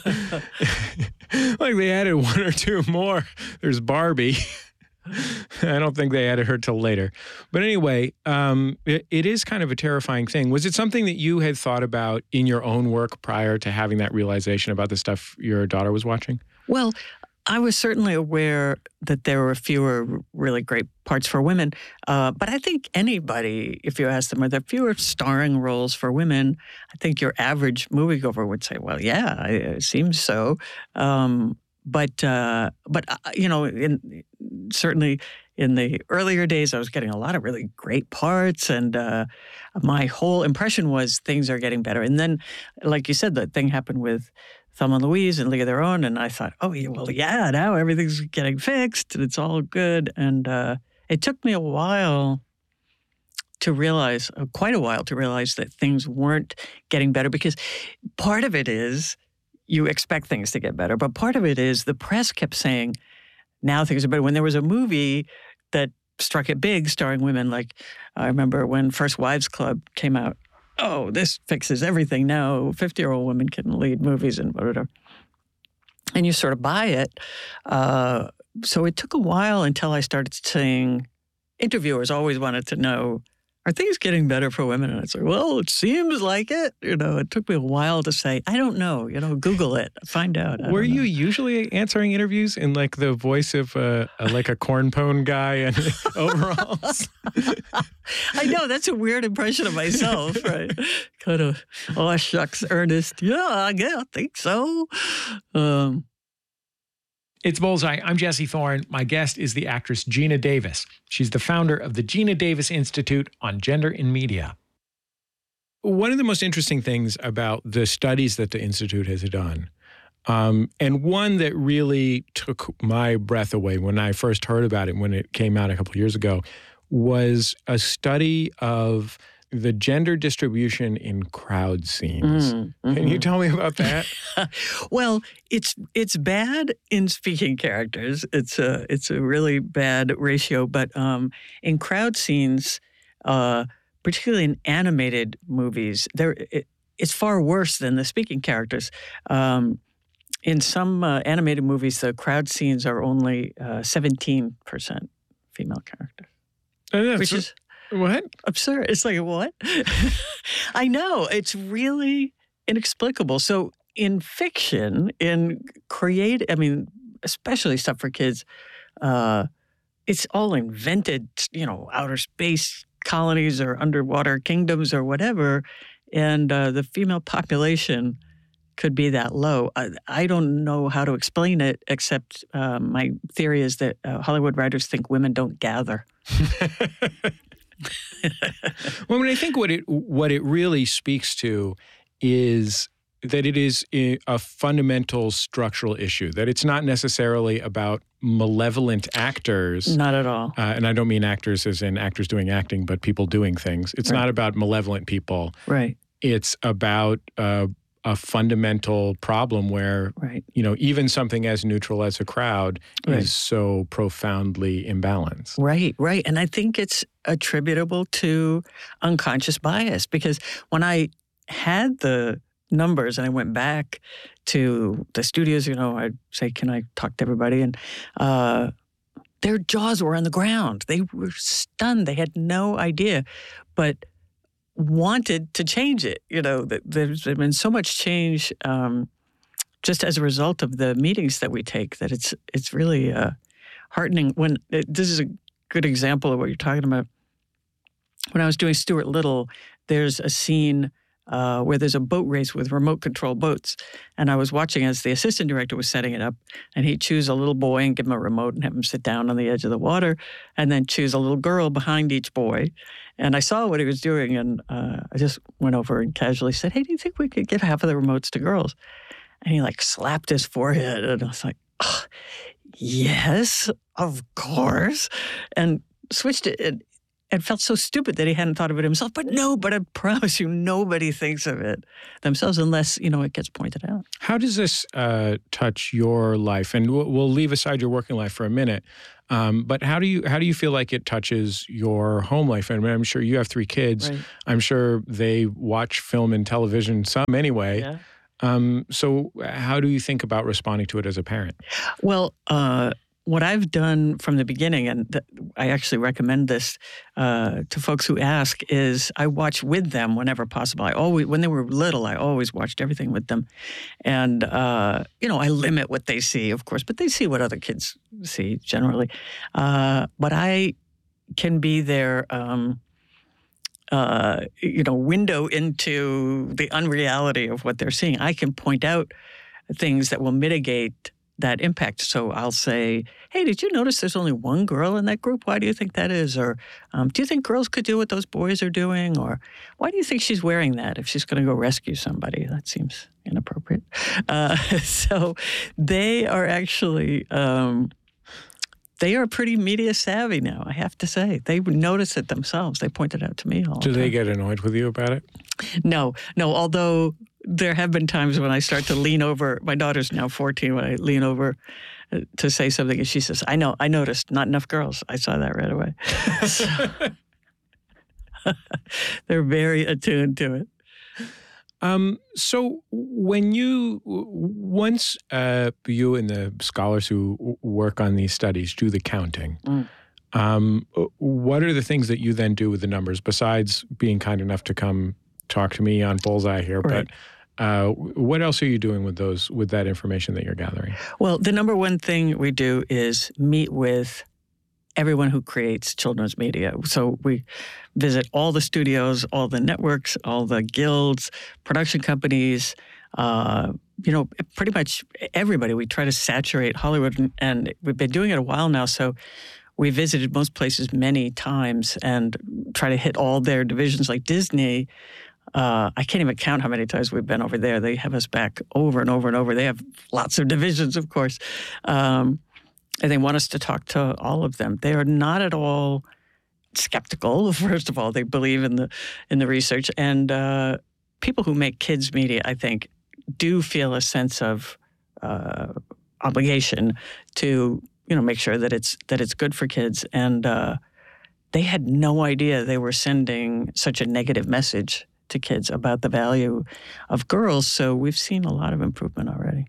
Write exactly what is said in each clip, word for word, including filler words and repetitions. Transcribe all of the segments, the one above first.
Like they added one or two more. There's Barbie. I don't think they added her till later. But anyway, um, it, it is kind of a terrifying thing. Was it something that you had thought about in your own work prior to having that realization about the stuff your daughter was watching? Well, I was certainly aware that there were fewer really great parts for women. Uh, but I think anybody, if you ask them, are there fewer starring roles for women? I think your average moviegoer would say, well, yeah, it seems so. Um, but, uh, but uh, you know, in, certainly in the earlier days, I was getting a lot of really great parts. And uh, my whole impression was things are getting better. And then, like you said, the thing happened with Thelma and Louise and League of Their Own. And I thought, oh, yeah, well, yeah, now everything's getting fixed and it's all good. And uh, it took me a while to realize, uh, quite a while to realize that things weren't getting better, because part of it is you expect things to get better. But part of it is the press kept saying, now things are better. When there was a movie that struck it big starring women, like I remember when First Wives Club came out, oh, this fixes everything. Now fifty-year-old women can lead movies and whatever. And you sort of buy it. Uh, so it took a while until I started seeing interviewers always wanted to know, are things getting better for women? And I'd say, well, it seems like it. You know, it took me a while to say, I don't know. You know, Google it, find out. Were you usually answering interviews in like the voice of uh, a, like a corn pone guy in overalls? I know, that's a weird impression of myself, right? Kind of, oh, shucks, earnest. Yeah, I guess, I think so. Um, It's Bullseye. I'm Jesse Thorne. My guest is the actress Geena Davis. She's the founder of the Geena Davis Institute on Gender in Media. One of the most interesting things about the studies that the Institute has done, um, and one that really took my breath away when I first heard about it when it came out a couple of years ago, was a study of the gender distribution in crowd scenes. Mm, mm-hmm. Can you tell me about that? Well, it's it's bad in speaking characters. It's a it's a really bad ratio. But um, in crowd scenes, uh, particularly in animated movies, there it, it's far worse than the speaking characters. Um, in some uh, animated movies, the crowd scenes are only uh, seventeen percent female characters, uh, which is what? Absurd. It's like, what? I know. It's really inexplicable. So in fiction, in create, I mean, especially stuff for kids, uh, it's all invented, you know, outer space colonies or underwater kingdoms or whatever. And uh, the female population could be that low. I, I don't know how to explain it, except uh, my theory is that uh, Hollywood writers think women don't gather. Well, I mean, I think what it what it really speaks to is that it is a fundamental structural issue, that it's not necessarily about malevolent actors. Not at all. Uh, and I don't mean actors as in actors doing acting, but people doing things. It's right. not about malevolent people. Right. It's about uh, a fundamental problem where, right. you know, even something as neutral as a crowd right. is so profoundly imbalanced. Right, right. And I think it's attributable to unconscious bias, because when I had the numbers and I went back to the studios, you know, I'd say, can I talk to everybody? And uh, their jaws were on the ground. They were stunned. They had no idea, but wanted to change it. You know, there's been so much change um, just as a result of the meetings that we take that it's it's really uh, heartening. When it, this is a good example of what you're talking about. When I was doing Stuart Little, there's a scene uh, where there's a boat race with remote control boats. And I was watching as the assistant director was setting it up, and he'd choose a little boy and give him a remote and have him sit down on the edge of the water, and then choose a little girl behind each boy. And I saw what he was doing, and uh, I just went over and casually said, hey, do you think we could give half of the remotes to girls? And he like slapped his forehead, and I was like, oh, yes, of course. And switched it. And it felt so stupid that he hadn't thought of it himself. But no, but I promise you, nobody thinks of it themselves unless, you know, it gets pointed out. How does this uh, touch your life? And we'll, we'll leave aside your working life for a minute. Um, but how do you how do you feel like it touches your home life? I mean, I'm sure you have three kids. Right. I'm sure they watch film and television, some anyway. Yeah. Um, so how do you think about responding to it as a parent? Well, uh, what I've done from the beginning, and th- I actually recommend this uh, to folks who ask, is I watch with them whenever possible. I always, when they were little, I always watched everything with them. And, uh, you know, I limit what they see, of course, but they see what other kids see generally. Uh, but I can be their, um, uh, you know, window into the unreality of what they're seeing. I can point out things that will mitigate that impact. So I'll say, hey, did you notice there's only one girl in that group? Why do you think that is? Or um, do you think girls could do what those boys are doing? Or why do you think she's wearing that if she's going to go rescue somebody? That seems inappropriate. Uh, so they are actually, um, they are pretty media savvy now, I have to say. They notice it themselves. They point it out to me all the Do time. they get annoyed with you about it? No, no, although there have been times when I start to lean over. My daughter's now fourteen. When I lean over to say something, and she says, "I know, I noticed. Not enough girls. I saw that right away." So, they're very attuned to it. Um, so when you, once uh, you and the scholars who work on these studies do the counting, mm. um, what are the things that you then do with the numbers besides being kind enough to come talk to me on Bullseye here? Right. But uh, what else are you doing with those, with that information that you're gathering? Well, the number one thing we do is meet with everyone who creates children's media. So we visit all the studios, all the networks, all the guilds, production companies, uh, you know, pretty much everybody. We try to saturate Hollywood, and, and we've been doing it a while now. So we visited most places many times and try to hit all their divisions. Like Disney, uh, I can't even count how many times we've been over there. They have us back over and over and over. They have lots of divisions, of course. Um, And they want us to talk to all of them. They are not at all skeptical. First of all, they believe in the in the research. And uh, people who make kids media, I think, do feel a sense of uh, obligation to, you know, make sure that it's that it's good for kids. And uh, they had no idea they were sending such a negative message to kids about the value of girls. So we've seen a lot of improvement already.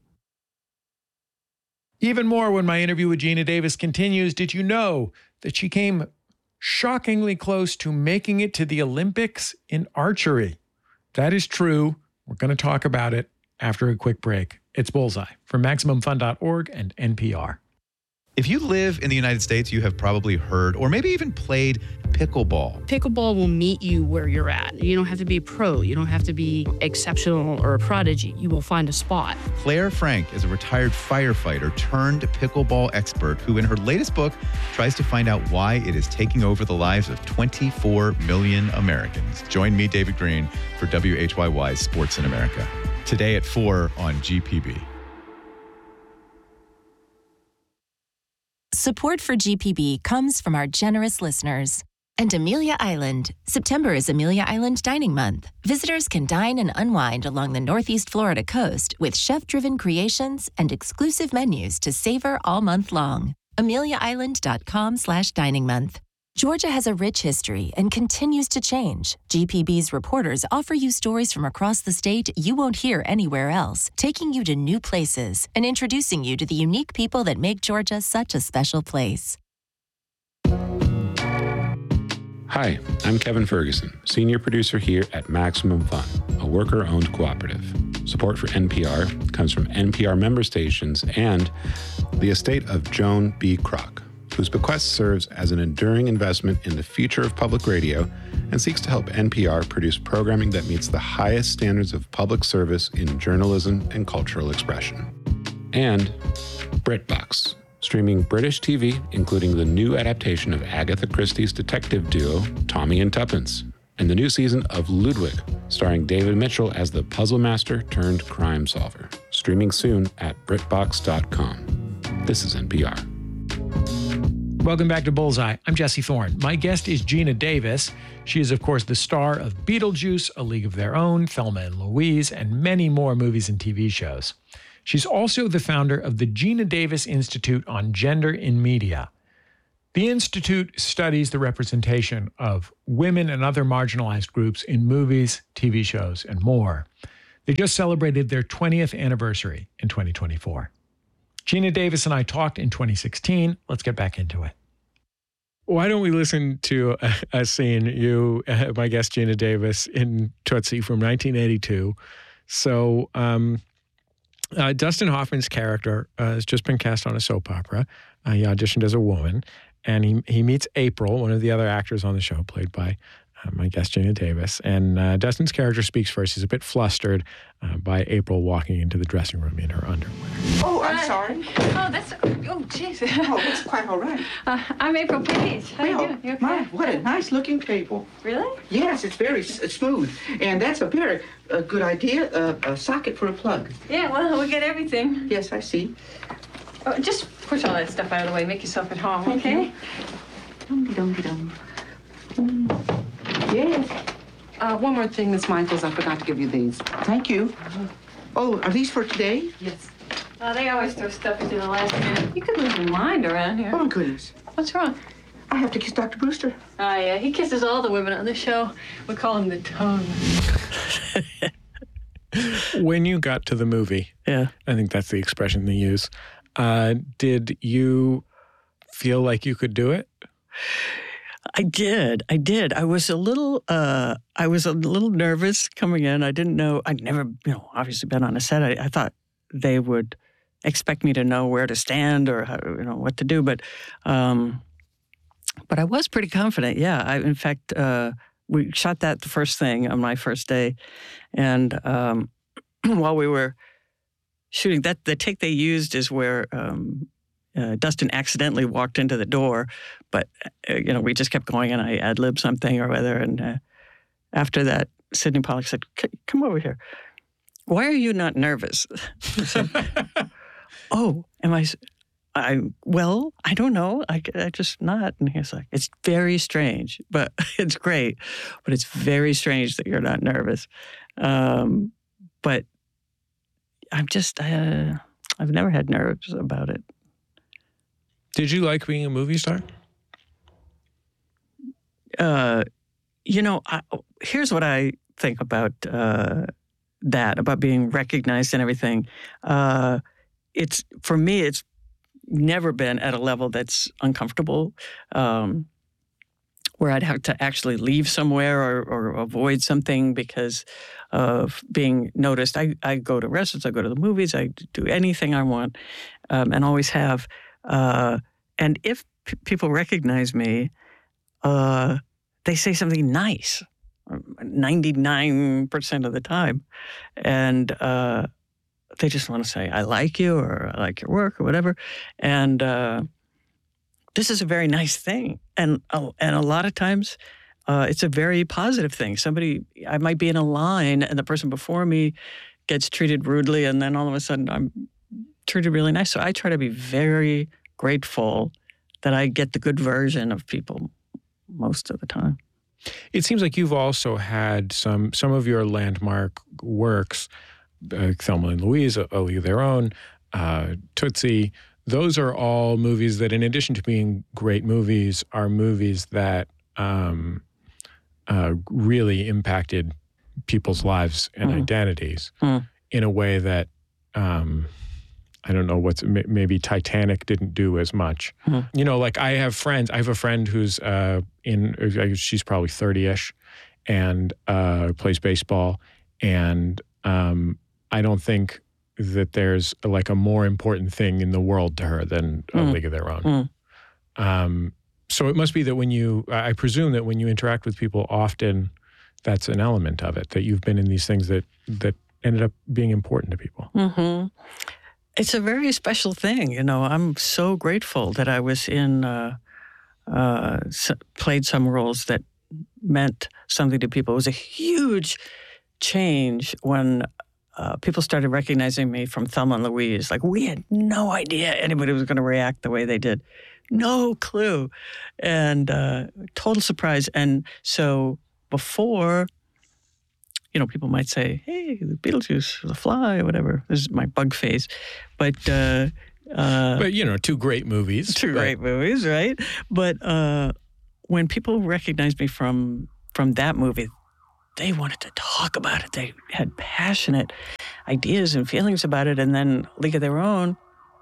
Even more when my interview with Geena Davis continues. Did you know that she came shockingly close to making it to the Olympics in archery? That is true. We're going to talk about it after a quick break. It's Bullseye from Maximum Fun dot org and N P R. If you live in the United States, you have probably heard or maybe even played pickleball. Pickleball will meet you where you're at. You don't have to be a pro. You don't have to be exceptional or a prodigy. You will find a spot. Claire Frank is a retired firefighter turned pickleball expert who, in her latest book, tries to find out why it is taking over the lives of twenty-four million Americans. Join me, David Green, for W H Y Y's Sports in America. Today at four on G P B. Support for G P B comes from our generous listeners. And Amelia Island. September is Amelia Island Dining Month. Visitors can dine and unwind along the Northeast Florida coast with chef-driven creations and exclusive menus to savor all month long. Amelia Island dot com slash dining month. Georgia has a rich history and continues to change. G P B's reporters offer you stories from across the state you won't hear anywhere else, taking you to new places and introducing you to the unique people that make Georgia such a special place. Hi, I'm Kevin Ferguson, senior producer here at Maximum Fun, a worker-owned cooperative. Support for N P R comes from N P R member stations and the estate of Joan B. Kroc, whose bequest serves as an enduring investment in the future of public radio and seeks to help N P R produce programming that meets the highest standards of public service in journalism and cultural expression. And BritBox, streaming British T V, including the new adaptation of Agatha Christie's detective duo, Tommy and Tuppence, and the new season of Ludwig, starring David Mitchell as the puzzle master turned crime solver. Streaming soon at Britbox dot com. This is N P R. Welcome back to Bullseye. I'm Jesse Thorne. My guest is Geena Davis. She is, of course, the star of Beetlejuice, A League of Their Own, Thelma and Louise, and many more movies and T V shows. She's also the founder of the Geena Davis Institute on Gender in Media. The Institute studies the representation of women and other marginalized groups in movies, T V shows, and more. They just celebrated their twentieth anniversary in twenty twenty-four. Geena Davis and I talked in twenty sixteen. Let's get back into it. Why don't we listen to a, a scene, you, uh, my guest Geena Davis, in Tootsie from nineteen eighty-two. So um, uh, Dustin Hoffman's character uh, has just been cast on a soap opera. Uh, he auditioned as a woman, and he, he meets April, one of the other actors on the show, played by uh, my guest Geena Davis. And uh, Dustin's character speaks first. He's a bit flustered uh, by April walking into the dressing room in her underwear. Oh, I'm sorry. Oh, that's, oh, jeez. Oh, it's quite all right. Uh, I'm April Page. How well, you doing? You okay? My, what a nice-looking table. Really? Yes, it's very s- smooth. And that's a very uh, good idea, uh, a socket for a plug. Yeah, well, we get everything. Yes, I see. Oh, just push all that stuff out of the way. Make yourself at home, okay? Dum-de-dum-de-dum. Mm. Yes. Uh, one more thing, Miss Michaels, I forgot to give you these. Thank you. Oh, are these for today? Yes. Oh, they always throw stuff into the last minute. You could lose your mind around here. Oh, my goodness. What's wrong? I have to kiss Doctor Brewster. Oh, yeah, he kisses all the women on the show. We call him the tongue. When you got to the movie, Yeah. I think that's the expression they use, uh, did you feel like you could do it? I did. I did. I was a little. Uh, I was a little nervous coming in. I didn't know. I'd never, you know, obviously been on a set. I, I thought they would expect me to know where to stand or how, you know, what to do. But, um, but I was pretty confident. Yeah. I, in fact, uh, we shot that the first thing on my first day, and um, while we were shooting, that the take they used is where. Um, Uh, Dustin accidentally walked into the door, but, uh, you know, we just kept going and I ad-libbed something or whether. And uh, after that, Sidney Pollack said, come over here. Why are you not nervous? I said, oh, am I, I, well, I don't know. I, I just not. And he's like, it's very strange, but it's great. But it's very strange that you're not nervous. Um, but I'm just, uh, I've never had nerves about it. Did you like being a movie star? Uh, you know, I, here's what I think about uh, that, about being recognized and everything. Uh, it's for me, it's never been at a level that's uncomfortable, um, where I'd have to actually leave somewhere or, or avoid something because of being noticed. I, I go to restaurants, I go to the movies, I do anything I want, um, and always have. Uh, and if p- people recognize me, uh, they say something nice, ninety-nine percent of the time. And uh, they just want to say, I like you, or I like your work, or whatever. And uh, this is a very nice thing. And, oh, and a lot of times, uh, it's a very positive thing. Somebody, I might be in a line, and the person before me gets treated rudely, and then all of a sudden I'm treated really nice. So I try to be very grateful that I get the good version of people most of the time. It seems like you've also had some some of your landmark works, uh, Thelma and Louise, A League of Their Own, uh, Tootsie. Those are all movies that, in addition to being great movies, are movies that um, uh, really impacted people's lives and mm. identities mm. in a way that um, I don't know what's maybe Titanic didn't do as much. Mm. You know, like I have friends. I have a friend who's uh, in. She's probably thirty-ish, and uh, plays baseball. And um, I don't think that there's like a more important thing in the world to her than A mm. League of Their Own. Mm. Um, so it must be that when you, I presume that when you interact with people often, that's an element of it, that you've been in these things that that ended up being important to people. Mm-hmm. It's a very special thing, you know. I'm so grateful that I was in, uh, uh, played some roles that meant something to people. It was a huge change when uh, people started recognizing me from Thelma and Louise. Like, we had no idea anybody was going to react the way they did. No clue. And uh, total surprise. And so before, you know, people might say, hey, the Beetlejuice, The Fly, or whatever. This is my bug phase. But, uh, uh, but you know, two great movies. Two great movies, right? But uh, when people recognize me from from that movie, they wanted to talk about it. They had passionate ideas and feelings about it. And then League of Their Own,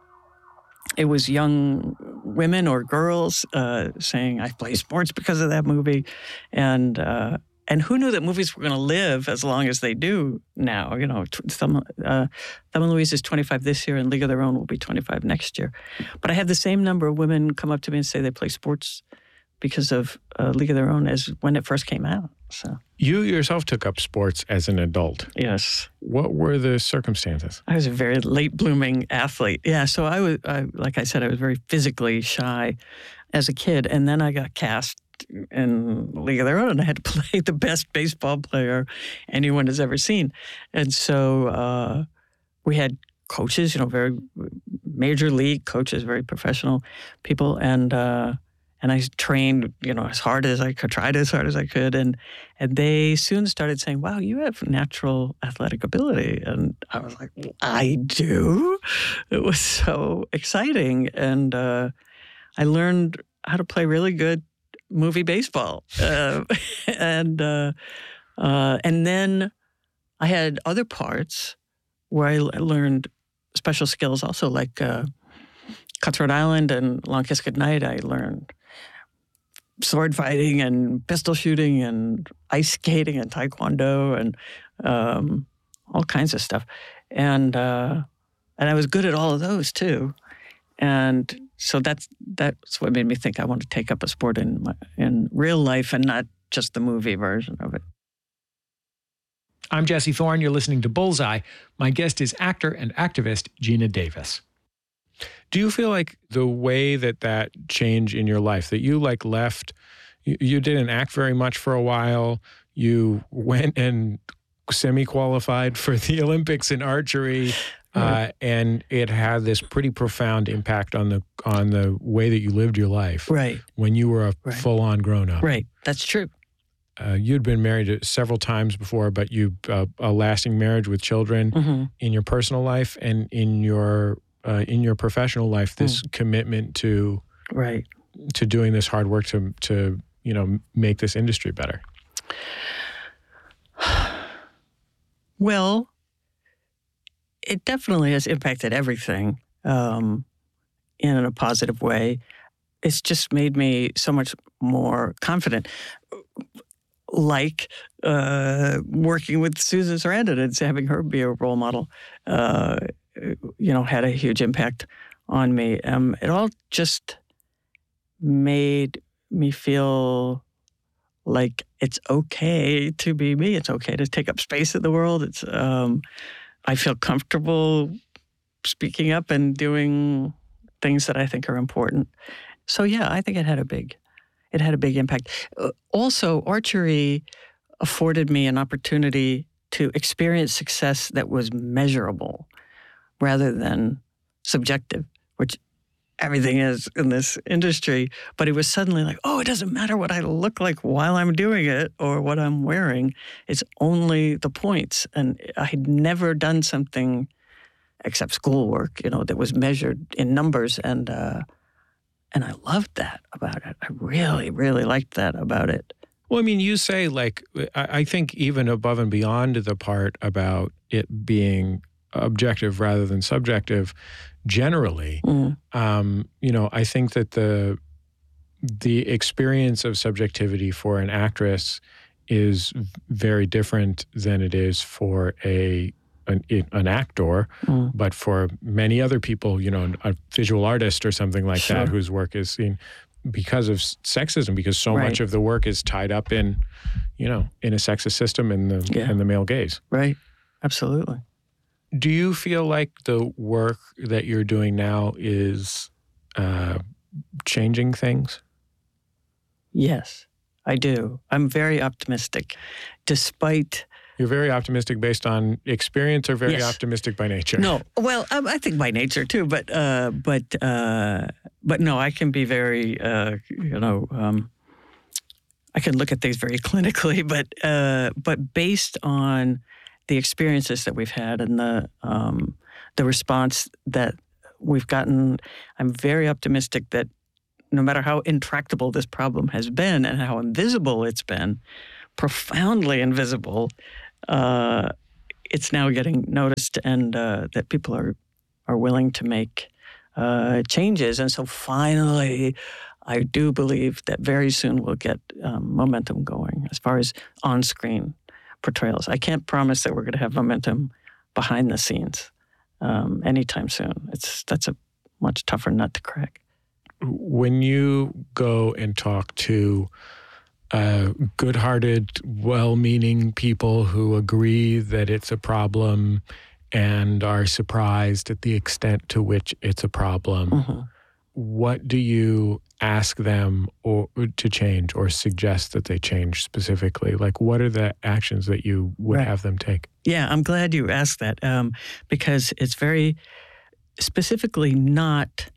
it was young women or girls uh, saying, I play sports because of that movie. And uh, and who knew that movies were going to live as long as they do now? You know, Thelma, uh, Thelma and Louise is twenty-five this year, and League of Their Own will be twenty-five next year. But I had the same number of women come up to me and say they play sports because of uh, League of Their Own as when it first came out. So you yourself took up sports as an adult. Yes. What were the circumstances? I was a very late blooming athlete. Yeah. So I was, I, like I said, I was very physically shy as a kid, and then I got cast in League of Their Own, and I had to play the best baseball player anyone has ever seen. And so uh, we had coaches, you know, very major league coaches, very professional people, and. Uh, And I trained, you know, as hard as I could, tried as hard as I could. And and they soon started saying, wow, you have natural athletic ability. And I was like, I do? It was so exciting. And uh, I learned how to play really good movie baseball. Uh, and uh, uh, and then I had other parts where I learned special skills also, like uh, Cutthroat Island and Long Kiss Goodnight. I learned sword fighting and pistol shooting and ice skating and taekwondo and um, all kinds of stuff. And uh, and I was good at all of those too. And so that's that's what made me think I want to take up a sport in my, in real life and not just the movie version of it. I'm Jesse Thorne. You're listening to Bullseye. My guest is actor and activist Geena Davis. Do you feel like the way that that changed in your life, that you like left, you, you didn't act very much for a while, you went and semi-qualified for the Olympics in archery, uh, and it had this pretty profound impact on the on the way that you lived your life right. when you were a right. full-on grown-up. Right, that's true. Uh, you'd been married several times before, but you uh, a lasting marriage with children mm-hmm. in your personal life and in your Uh, in your professional life, this mm. commitment to right to doing this hard work to to you know make this industry better? Well, it definitely has impacted everything um, in a positive way. It's just made me so much more confident. Like uh, working with Susan Sarandon and having her be a role model. Uh, you know, had a huge impact on me. Um, it all just made me feel like it's okay to be me. It's okay to take up space in the world. It's um, I feel comfortable speaking up and doing things that I think are important. So yeah, I think it had a big, it had a big impact. Uh, also, archery afforded me an opportunity to experience success that was measurable, rather than subjective, which everything is in this industry. But it was suddenly like, oh, it doesn't matter what I look like while I'm doing it or what I'm wearing. It's only the points. And I had never done something except schoolwork, you know, that was measured in numbers. And uh, and I loved that about it. I really, really liked that about it. Well, I mean, you say, like, I think even above and beyond the part about it being objective rather than subjective, generally, mm. um, you know, I think that the the experience of subjectivity for an actress is very different than it is for a an, an actor, mm. but for many other people, you know, a visual artist or something like sure. that, whose work is seen because of sexism, because so right. much of the work is tied up in, you know, in a sexist system in the yeah. in the male gaze. Right. Absolutely. Do you feel like the work that you're doing now is uh, changing things? Yes, I do. I'm very optimistic, despite... You're very optimistic based on experience or very yes. optimistic by nature? No, well, um, I think by nature too, but uh, but uh, but no, I can be very, uh, you know, um, I can look at things very clinically, but uh, but based on the experiences that we've had and the um, the response that we've gotten, I'm very optimistic that no matter how intractable this problem has been and how invisible it's been, profoundly invisible, uh, it's now getting noticed, and uh, that people are are willing to make uh, changes. And so finally, I do believe that very soon we'll get um, momentum going as far as on-screen portrayals. I can't promise that we're going to have momentum behind the scenes um, anytime soon. It's that's a much tougher nut to crack. When you go and talk to uh, good-hearted, well-meaning people who agree that it's a problem and are surprised at the extent to which it's a problem, mm-hmm. what do you ask them or to change or suggest that they change specifically? Like, what are the actions that you would right. have them take? Yeah, I'm glad you asked that um, because it's very specifically not,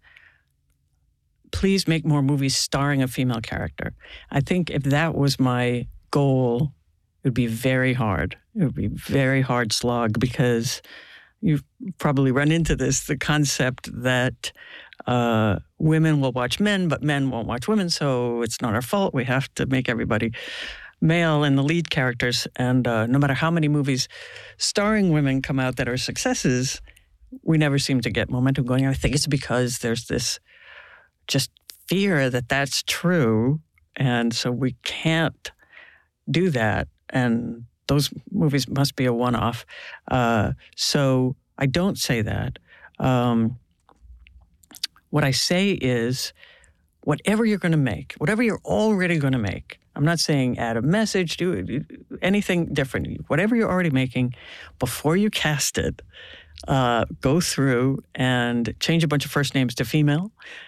please make more movies starring a female character. I think if that was my goal, it would be very hard. It would be very hard slog because you've probably run into this, the concept that uh, women will watch men, but men won't watch women, so it's not our fault. We have to make everybody male in the lead characters. And uh, no matter how many movies starring women come out that are successes, we never seem to get momentum going. I think it's because there's this just fear that that's true, and so we can't do that. And those movies must be a one-off. Uh, so I don't say that. Um, what I say is, whatever you're going to make, whatever you're already going to make, I'm not saying add a message, do anything different. Whatever you're already making, before you cast it, uh, go through and change a bunch of first names to female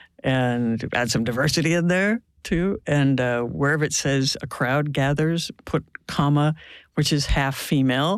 and add some diversity in there too. And uh, wherever it says a crowd gathers, put comma, which is half female.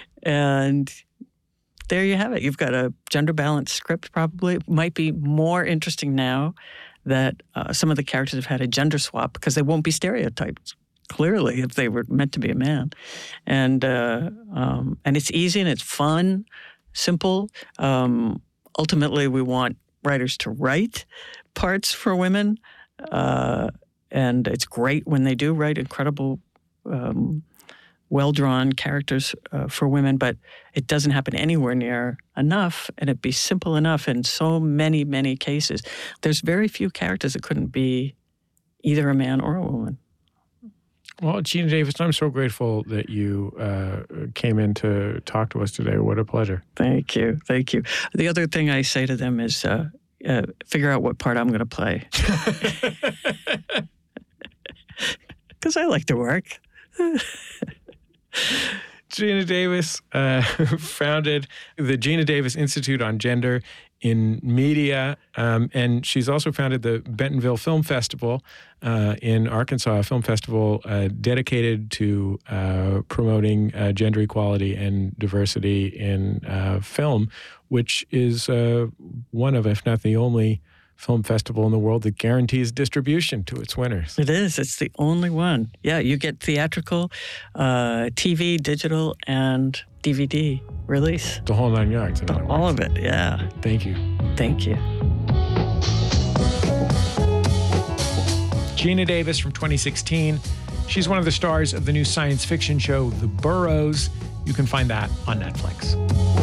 And there you have it. You've got a gender-balanced script probably. It might be more interesting now that uh, some of the characters have had a gender swap because they won't be stereotyped, clearly, if they were meant to be a man. And uh, um, and it's easy and it's fun, simple. Um, ultimately, we want writers to write parts for women. Uh, and it's great when they do write incredible, um, well-drawn characters uh, for women, but it doesn't happen anywhere near enough, and it'd be simple enough in so many, many cases. There's very few characters that couldn't be either a man or a woman. Well, Geena Davis, I'm so grateful that you uh, came in to talk to us today. What a pleasure. Thank you. Thank you. The other thing I say to them is uh, uh, figure out what part I'm going to play. Because I like to work. Geena Davis uh, founded the Geena Davis Institute on Gender in Media, um, and she's also founded the Bentonville Film Festival uh, in Arkansas, a film festival uh, dedicated to uh, promoting uh, gender equality and diversity in uh, film, which is uh, one of, if not the only, film festival in the world that guarantees distribution to its winners. It is. It's the only one. Yeah, you get theatrical, uh, T V, digital, and D V D release. The whole nine yards. The, all of it, yeah. Thank you. Thank you. Geena Davis from twenty sixteen. She's one of the stars of the new science fiction show, The Burrows. You can find that on Netflix.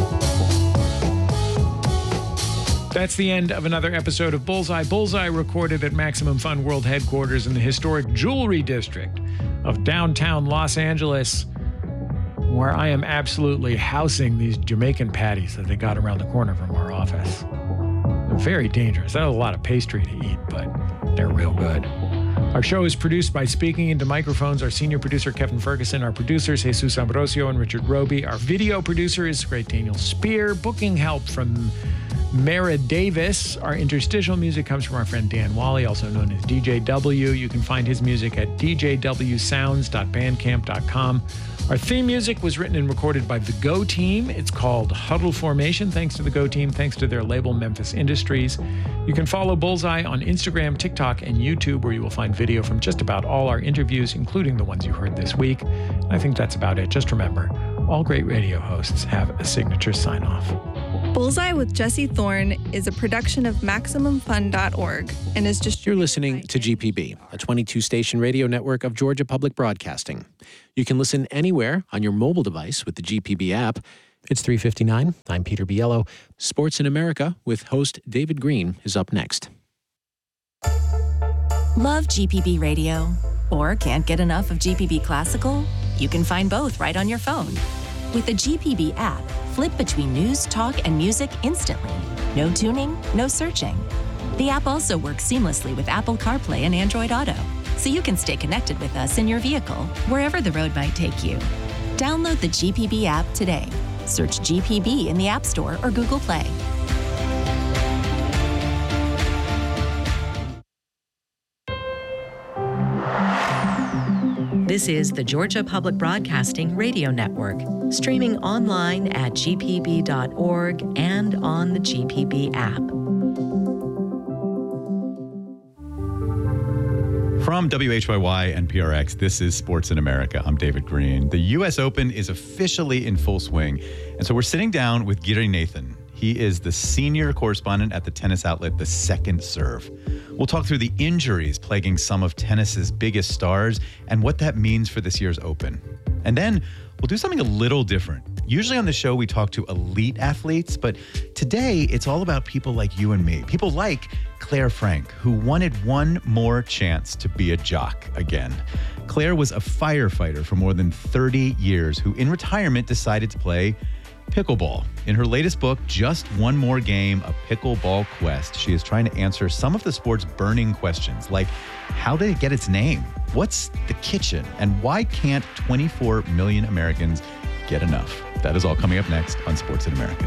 That's the end of another episode of Bullseye. Bullseye recorded at Maximum Fun World Headquarters in the historic Jewelry District of downtown Los Angeles, where I am absolutely housing these Jamaican patties that they got around the corner from our office. They're very dangerous. That was a lot of pastry to eat, but they're real good. Our show is produced by Speaking Into Microphones. Our senior producer, Kevin Ferguson. Our producers, Jesus Ambrosio and Richard Roby. Our video producer is great Daniel Spear. Booking help from Mara Davis. Our interstitial music comes from our friend Dan Wally, also known as D J W. You can find his music at d j w sounds dot bandcamp dot com. Our theme music was written and recorded by the Go Team. It's called Huddle Formation. Thanks to the Go Team. Thanks to their label, Memphis Industries. You can follow Bullseye on Instagram, TikTok, and YouTube, where you will find video from just about all our interviews, including the ones you heard this week. I think that's about it. Just remember, all great radio hosts have a signature sign-off. Bullseye with Jesse Thorne is a production of Maximum Fun dot org and is just. You're listening to G P B, a twenty-two station radio network of Georgia Public Broadcasting. You can listen anywhere on your mobile device with the G P B app. It's three fifty-nine. I'm Peter Biello. Sports in America with host David Green is up next. Love G P B Radio? Or can't get enough of G P B Classical? You can find both right on your phone. With the G P B app, flip between news, talk, and music instantly. No tuning, no searching. The app also works seamlessly with Apple CarPlay and Android Auto, so you can stay connected with us in your vehicle, wherever the road might take you. Download the G P B app today. Search G P B in the App Store or Google Play. This is the Georgia Public Broadcasting Radio Network, streaming online at G P B dot org and on the G P B app. From W H Y Y N P R X, this is Sports in America. I'm David Green. The U S Open is officially in full swing, and so we're sitting down with Giri Nathan. He is the senior correspondent at the tennis outlet The Second Serve. We'll talk through the injuries plaguing some of tennis's biggest stars and what that means for this year's Open. And then we'll do something a little different. Usually on the show, we talk to elite athletes, but today it's all about people like you and me. People like Claire Frank, who wanted one more chance to be a jock again. Claire was a firefighter for more than thirty years who in retirement decided to play pickleball. In her latest book, Just One More Game, A Pickleball Quest, she is trying to answer some of the sport's burning questions, like how did it get its name? What's the kitchen? And why can't twenty-four million Americans get enough? That is all coming up next on Sports in America.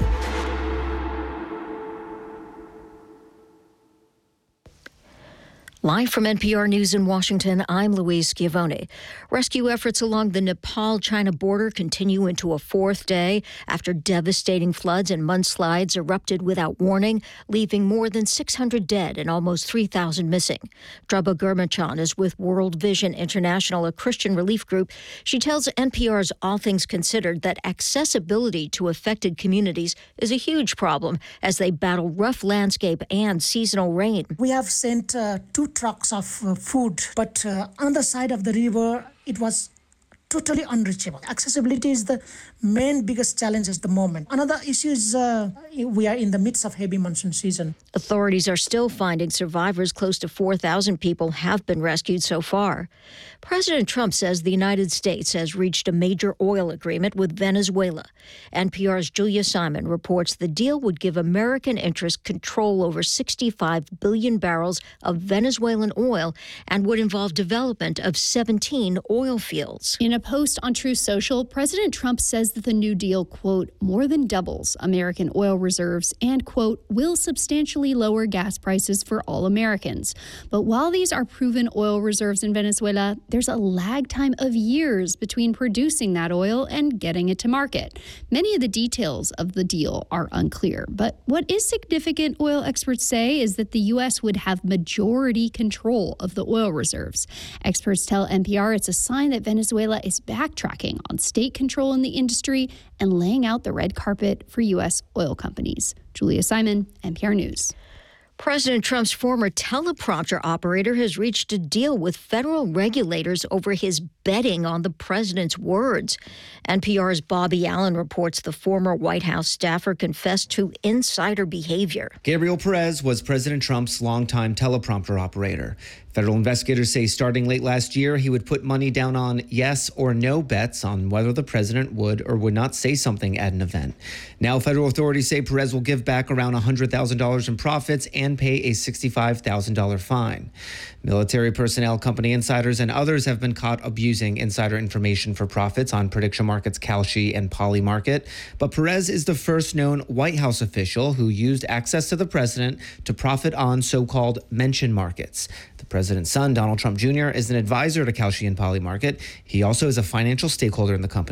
Live from N P R News in Washington, I'm Louise Schiavone. Rescue efforts along the Nepal-China border continue into a fourth day after devastating floods and mudslides erupted without warning, leaving more than six hundred dead and almost three thousand missing. Drabha Gurmachan is with World Vision International, a Christian relief group. She tells N P R's All Things Considered that accessibility to affected communities is a huge problem as they battle rough landscape and seasonal rain. We have sent uh, two trucks of uh, food, but uh, on the side of the river, it was totally unreachable. Accessibility is the main biggest challenge at the moment. Another issue is uh, we are in the midst of heavy monsoon season. Authorities are still finding survivors. Close to four thousand people have been rescued so far. President Trump says the United States has reached a major oil agreement with Venezuela. N P R's Julia Simon reports the deal would give American interests control over sixty-five billion barrels of Venezuelan oil and would involve development of seventeen oil fields. In a post on Truth Social, President Trump says that the new deal, quote, more than doubles American oil reserves and, quote, will substantially lower gas prices for all Americans. But while these are proven oil reserves in Venezuela, there's a lag time of years between producing that oil and getting it to market. Many of the details of the deal are unclear. But what is significant, oil experts say, is that the U S would have majority control of the oil reserves. Experts tell N P R it's a sign that Venezuela is backtracking on state control in the industry and laying out the red carpet for U S oil companies. Julia Simon, N P R News. President Trump's former teleprompter operator has reached a deal with federal regulators over his betting on the president's words. N P R's Bobby Allen reports the former White House staffer confessed to insider behavior. Gabriel Perez was President Trump's longtime teleprompter operator. Federal investigators say starting late last year, he would put money down on yes or no bets on whether the president would or would not say something at an event. Now, federal authorities say Perez will give back around one hundred thousand dollars in profits and pay a sixty-five thousand dollars fine. Military personnel, company insiders, and others have been caught abusing insider information for profits on prediction markets Kalshi and Polymarket. But Perez is the first known White House official who used access to the president to profit on so-called mention markets. The president's son, Donald Trump Junior, is an advisor to Kalshi and Polymarket. He also is a financial stakeholder in the companies.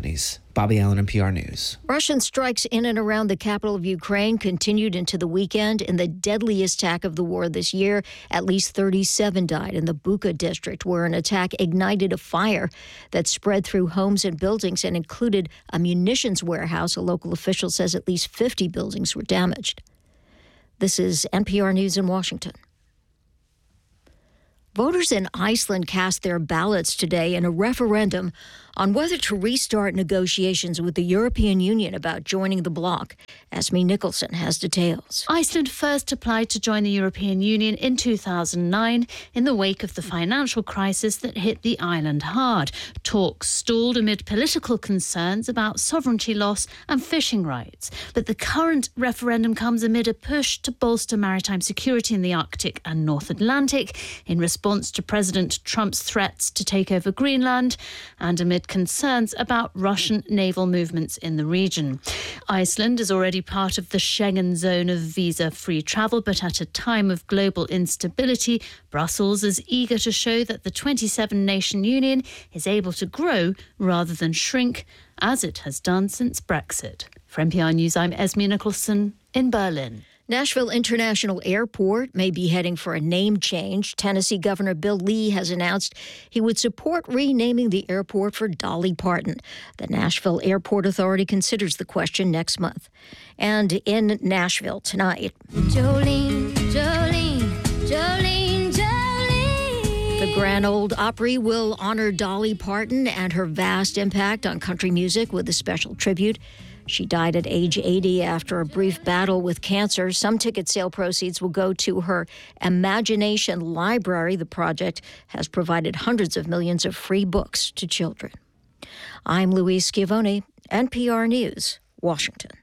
Bobby Allen, N P R News. Russian strikes in and around the capital of Ukraine continued into the weekend in the deadliest attack of the war this year. At least thirty-seven died in the Bucha district, where an attack ignited a fire that spread through homes and buildings and included a munitions warehouse. A local official says at least fifty buildings were damaged. This is N P R News in Washington. Voters in Iceland cast their ballots today in a referendum on whether to restart negotiations with the European Union about joining the bloc. Esme Nicholson has details. Iceland first applied to join the European Union in two thousand nine in the wake of the financial crisis that hit the island hard. Talks stalled amid political concerns about sovereignty loss and fishing rights. But the current referendum comes amid a push to bolster maritime security in the Arctic and North Atlantic in response to President Trump's threats to take over Greenland and amid concerns about Russian naval movements in the region. Iceland is already part of the Schengen zone of visa-free travel, but at a time of global instability, Brussels is eager to show that the twenty-seven nation union is able to grow rather than shrink, as it has done since Brexit. For N P R News, I'm Esme Nicholson in Berlin. Nashville International Airport may be heading for a name change. Tennessee Governor Bill Lee has announced he would support renaming the airport for Dolly Parton. The Nashville Airport Authority considers the question next month. And in Nashville tonight, Jolene, Jolene, Jolene, Jolene. The Grand Ole Opry will honor Dolly Parton and her vast impact on country music with a special tribute. She died at age eighty after a brief battle with cancer. Some ticket sale proceeds will go to her Imagination Library. The project has provided hundreds of millions of free books to children. I'm Louise Schiavone, N P R News, Washington.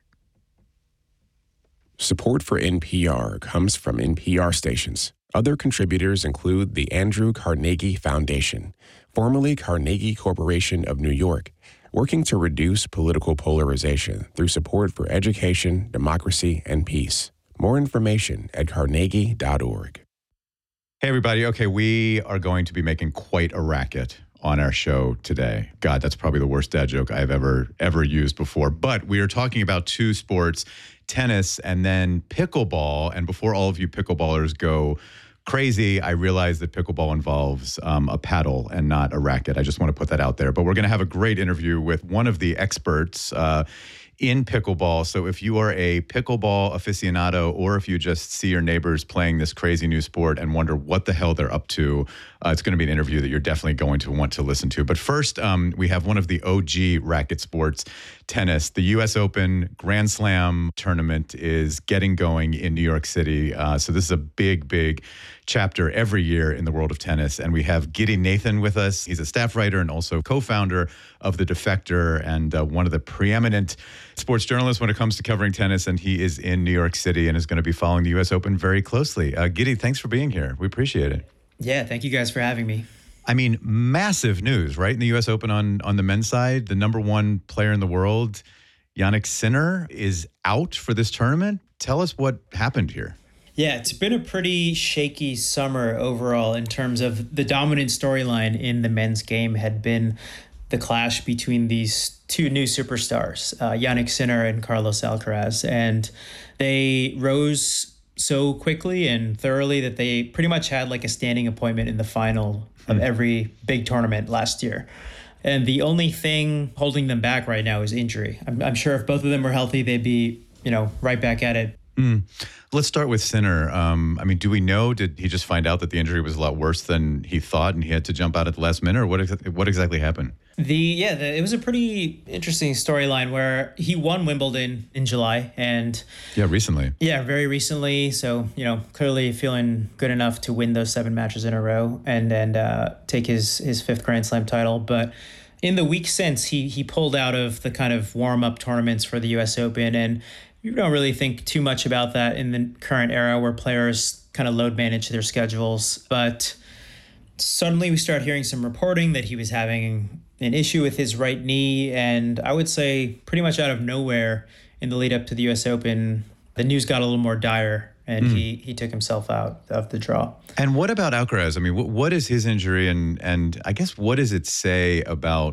Support for N P R comes from N P R stations. Other contributors include the Andrew Carnegie Foundation, formerly Carnegie Corporation of New York, working to reduce political polarization through support for education, democracy, and peace. More information at carnegie dot org. Hey, everybody. Okay, we are going to be making quite a racket on our show today. God, that's probably the worst dad joke I've ever, ever used before. But we are talking about two sports, tennis and then pickleball. And before all of you pickleballers go crazy, I realize that pickleball involves um, a paddle and not a racket. I just want to put that out there. But we're going to have a great interview with one of the experts uh, in pickleball. So if you are a pickleball aficionado, or if you just see your neighbors playing this crazy new sport and wonder what the hell they're up to, uh, it's going to be an interview that you're definitely going to want to listen to. But first, um, we have one of the O G racket sports, tennis. The U S Open Grand Slam tournament is getting going in New York City. Uh, so this is a big, big chapter every year in the world of tennis. And we have Giddy Nathan with us. He's a staff writer and also co-founder of The Defector and uh, one of the preeminent sports journalists when it comes to covering tennis. And he is in New York City and is going to be following the U S Open very closely. Uh, Giddy, thanks for being here. We appreciate it. Yeah, thank you guys for having me. I mean, massive news, right? In the U S Open on, on the men's side, the number one player in the world, Jannik Sinner, is out for this tournament. Tell us what happened here. Yeah, it's been a pretty shaky summer overall in terms of the dominant storyline in the men's game had been the clash between these two new superstars, uh, Jannik Sinner and Carlos Alcaraz. And they rose so quickly and thoroughly that they pretty much had like a standing appointment in the final of every big tournament last year. And the only thing holding them back right now is injury. I'm, I'm sure if both of them were healthy, they'd be, you know, right back at it. Mm. Let's start with Sinner. Um, I mean, do we know, did he just find out that the injury was a lot worse than he thought and he had to jump out at the last minute, or what, ex- what exactly happened? The yeah, the, it was a pretty interesting storyline where he won Wimbledon in July and yeah, recently. Yeah, very recently. So you know, clearly feeling good enough to win those seven matches in a row and and uh, take his his fifth Grand Slam title. But in the week since, he he pulled out of the kind of warm up tournaments for the U S Open, and you don't really think too much about that in the current era where players kind of load manage their schedules. But suddenly we start hearing some reporting that he was having an issue with his right knee. And I would say pretty much out of nowhere in the lead up to the U S Open, the news got a little more dire and mm. he he took himself out of the draw. And what about Alcaraz? I mean, what, what is his injury? And, and I guess what does it say about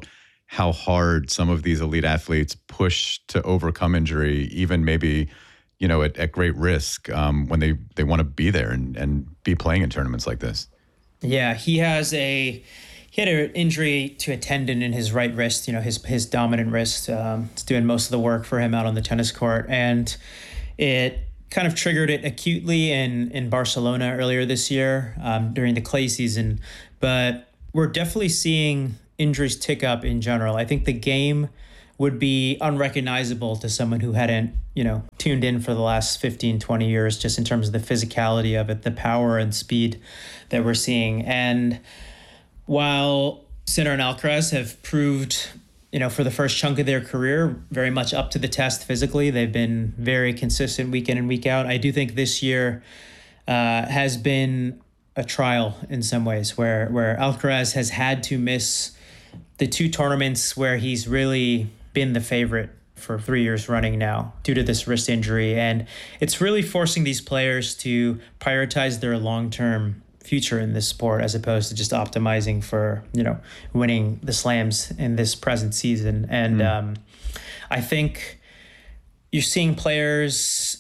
how hard some of these elite athletes push to overcome injury, even maybe, you know, at, at great risk um, when they, they want to be there and, and be playing in tournaments like this. Yeah, he has a he had an injury to a tendon in his right wrist. You know, his his dominant wrist. Um, it's doing most of the work for him out on the tennis court, and it kind of triggered it acutely in in Barcelona earlier this year um, during the clay season. But we're definitely seeing injuries tick up in general. I think the game would be unrecognizable to someone who hadn't, you know, tuned in for the last fifteen, twenty years, just in terms of the physicality of it, the power and speed that we're seeing. And while Sinner and Alcaraz have proved, you know, for the first chunk of their career, very much up to the test physically, they've been very consistent week in and week out. I do think this year uh, has been a trial in some ways, where where Alcaraz has had to miss the two tournaments where he's really been the favorite for three years running now due to this wrist injury. And it's really forcing these players to prioritize their long-term future in this sport as opposed to just optimizing for, you know, winning the slams in this present season. And mm. um, I think you're seeing players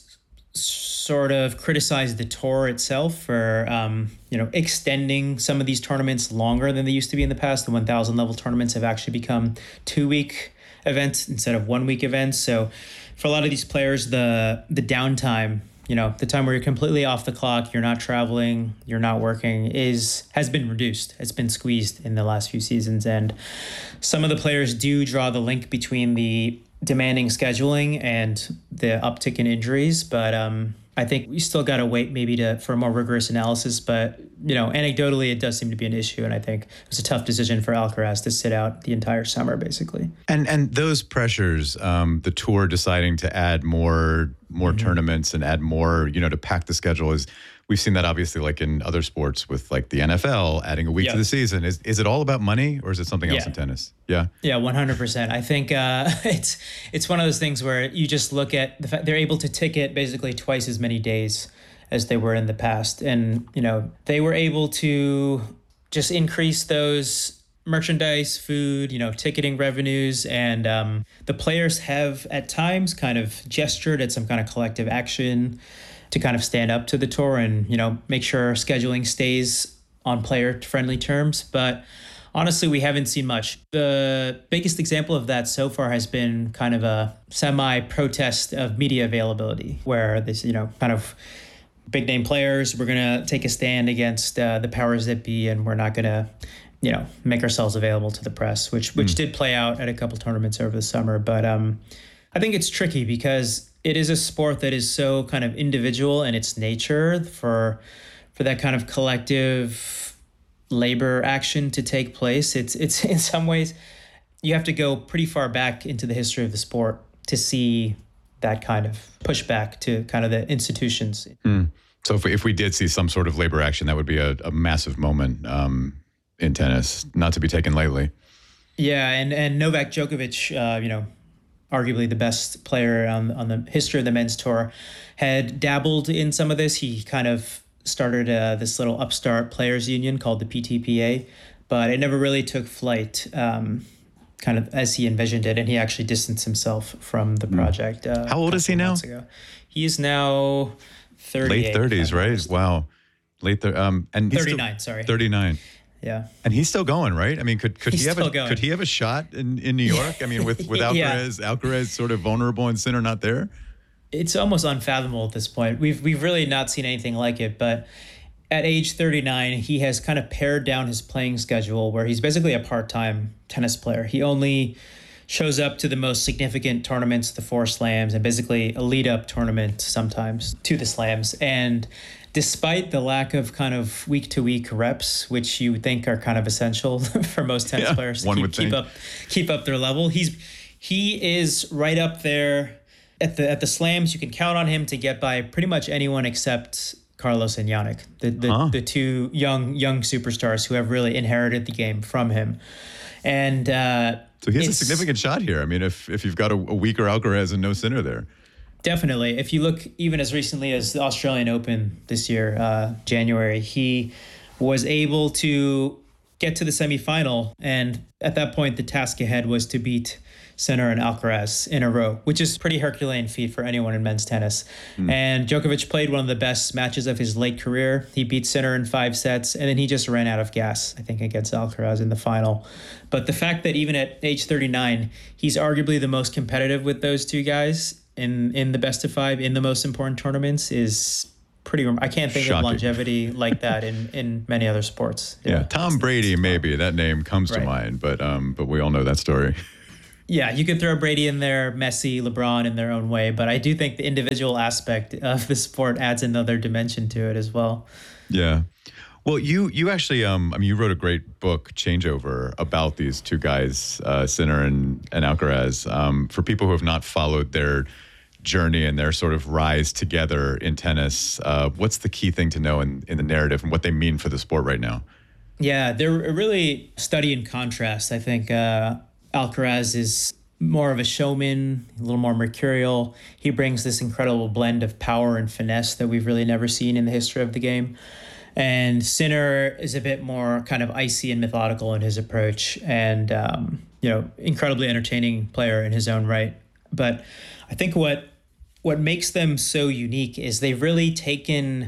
sort of criticize the tour itself for, um, you know, extending some of these tournaments longer than they used to be in the past. The one thousand level tournaments have actually become two-week events instead of one-week events. So for a lot of these players, the the downtime, you know, the time where you're completely off the clock, you're not traveling, you're not working, is has been reduced. It's been squeezed in the last few seasons. And some of the players do draw the link between the demanding scheduling and the uptick in injuries. But um, I think we still got to wait maybe to for a more rigorous analysis. But, you know, anecdotally, it does seem to be an issue. And I think it was a tough decision for Alcaraz to sit out the entire summer, basically. And and those pressures, um, the tour deciding to add more more mm-hmm. tournaments and add more, you know, to pack the schedule is, we've seen that obviously like in other sports with like the N F L adding a week yep. to the season. Is is it all about money or is it something else yeah. in tennis? Yeah. Yeah, one hundred percent. I think uh, it's it's one of those things where you just look at the fact they're able to ticket basically twice as many days as they were in the past. And, you know, they were able to just increase those merchandise, food, you know, ticketing revenues. And um, the players have at times kind of gestured at some kind of collective action to kind of stand up to the tour and, you know, make sure scheduling stays on player-friendly terms. But honestly, we haven't seen much. The biggest example of that so far has been kind of a semi-protest of media availability, where this, you know, kind of big-name players, we're going to take a stand against uh, the powers that be, and we're not going to, you know, make ourselves available to the press, which which mm. did play out at a couple tournaments over the summer. But um, I think it's tricky because it is a sport that is so kind of individual in its nature for for that kind of collective labor action to take place. It's it's in some ways you have to go pretty far back into the history of the sport to see that kind of pushback to kind of the institutions. Mm. So if we, if we did see some sort of labor action, that would be a, a massive moment um, in tennis, not to be taken lightly. Yeah, and and Novak Djokovic, uh, you know, arguably the best player on on the history of the men's tour, had dabbled in some of this. He kind of started uh, this little upstart players union called the P T P A, but it never really took flight, um, kind of as he envisioned it, and he actually distanced himself from the project. Uh, How old is he now? Ago. He is now thirty-eight. Late thirties, right? Wow. Late thir- um and he's thirty-nine, still, sorry. thirty-nine. Yeah. And he's still going, right? I mean, could could he's he have still a going. could he have a shot in, in New York? I mean, with, with Alcaraz, yeah. Alcaraz sort of vulnerable and Sinner not there? It's almost unfathomable at this point. We've we've really not seen anything like it, but at age thirty-nine, he has kind of pared down his playing schedule where he's basically a part-time tennis player. He only shows up to the most significant tournaments, the four slams, and basically a lead-up tournament sometimes to the slams. And despite the lack of kind of week-to-week reps, which you would think are kind of essential for most tennis yeah, players to one keep, would keep think. up keep up their level, he's he is right up there at the at the slams. You can count on him to get by pretty much anyone except Carlos and Jannik, the the, huh. the two young young superstars who have really inherited the game from him. And uh, so he has a significant shot here. I mean, if if you've got a, a weaker Alcaraz and no Sinner there. Definitely. If you look even as recently as the Australian Open this year, uh, January, he was able to get to the semifinal. And at that point, the task ahead was to beat Sinner and Alcaraz in a row, which is pretty Herculean feat for anyone in men's tennis. Mm. And Djokovic played one of the best matches of his late career. He beat Sinner in five sets, and then he just ran out of gas, I think, against Alcaraz in the final. But the fact that even at age thirty-nine, he's arguably the most competitive with those two guys in, in the best of five, in the most important tournaments, is pretty, I can't think Shocking. of longevity like that in, in many other sports. Yeah, yeah. Tom Brady, maybe that name comes right. to mind, but um, but we all know that story. Yeah, you could throw Brady in there, Messi, LeBron in their own way, but I do think the individual aspect of the sport adds another dimension to it as well. Yeah. Well, you you actually, um, I mean, you wrote a great book, Changeover, about these two guys, uh, Sinner and, and Alcaraz. Um, for people who have not followed their journey and their sort of rise together in tennis, uh, what's the key thing to know in, in the narrative and what they mean for the sport right now? Yeah, they're really study in contrast. I think uh, Alcaraz is more of a showman, a little more mercurial. He brings this incredible blend of power and finesse that we've really never seen in the history of the game. And Sinner is a bit more kind of icy and methodical in his approach, and um, you know, incredibly entertaining player in his own right. But I think what what makes them so unique is they've really taken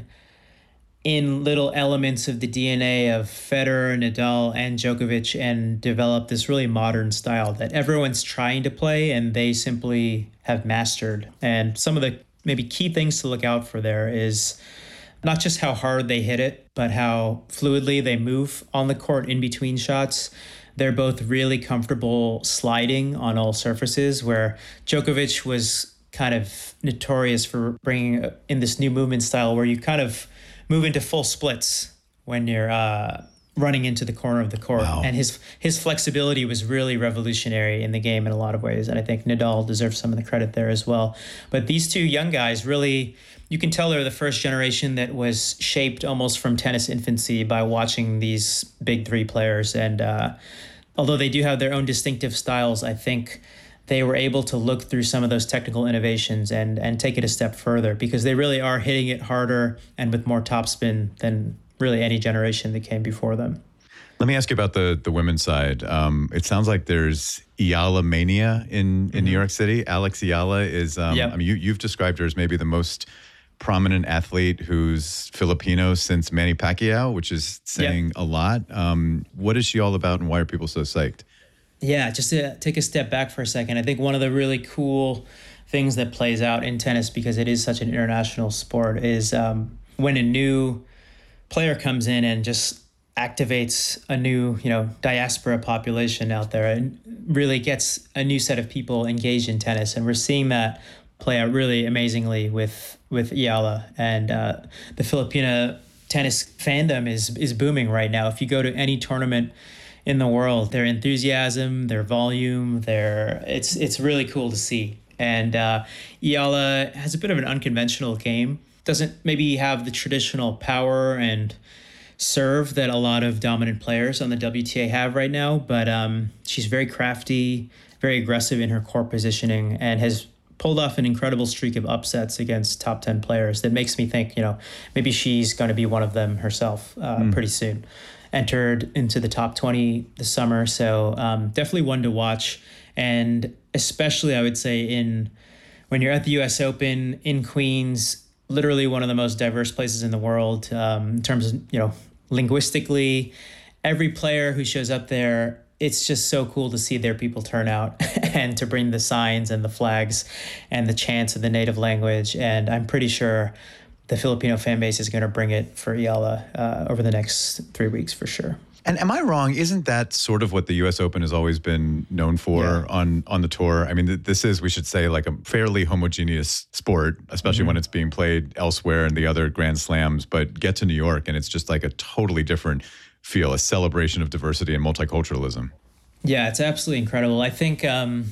in little elements of the D N A of Federer, Nadal, and Djokovic and developed this really modern style that everyone's trying to play and they simply have mastered. And some of the maybe key things to look out for there is not just how hard they hit it, but how fluidly they move on the court in between shots. They're both really comfortable sliding on all surfaces, where Djokovic was kind of notorious for bringing in this new movement style where you kind of move into full splits when you're uh, running into the corner of the court. Wow. And his his flexibility was really revolutionary in the game in a lot of ways. And I think Nadal deserves some of the credit there as well. But these two young guys really, you can tell they're the first generation that was shaped almost from tennis infancy by watching these big three players. And uh, although they do have their own distinctive styles, I think they were able to look through some of those technical innovations and and take it a step further, because they really are hitting it harder and with more topspin than really any generation that came before them. Let me ask you about the the women's side. Um, it sounds like there's Iyala mania in, in mm-hmm. New York City. Alex Iyala is, um, yep. I mean, you, you've described her as maybe the most prominent athlete who's Filipino since Manny Pacquiao, which is saying yep. a lot. Um, what is she all about and why are people so psyched? Yeah, just to take a step back for a second, I think one of the really cool things that plays out in tennis, because it is such an international sport, is um, when a new player comes in and just activates a new, you know, diaspora population out there and really gets a new set of people engaged in tennis. And we're seeing that play out really amazingly with with Iyala. And uh, the Filipina tennis fandom is is booming right now. If you go to any tournament in the world, their enthusiasm, their volume, their it's it's really cool to see. And uh, Iyala has a bit of an unconventional game. Doesn't maybe have the traditional power and serve that a lot of dominant players on the W T A have right now, but um, she's very crafty, very aggressive in her court positioning, and has pulled off an incredible streak of upsets against top ten players that makes me think, you know, maybe she's going to be one of them herself uh, mm. pretty soon. Entered into the top twenty this summer, so um, definitely one to watch. And especially, I would say, in when you're at the U S Open in Queens, literally one of the most diverse places in the world um, in terms of, you know, linguistically, every player who shows up there, it's just so cool to see their people turn out and to bring the signs and the flags and the chants of the native language. And I'm pretty sure the Filipino fan base is going to bring it for Iyala uh, over the next three weeks for sure. And am I wrong? Isn't that sort of what the U S Open has always been known for yeah. on, on the tour? I mean, th- this is, we should say, like a fairly homogeneous sport, especially mm-hmm. when it's being played elsewhere in the other Grand Slams. But get to New York and it's just like a totally different feel, a celebration of diversity and multiculturalism. Yeah, it's absolutely incredible. I think um,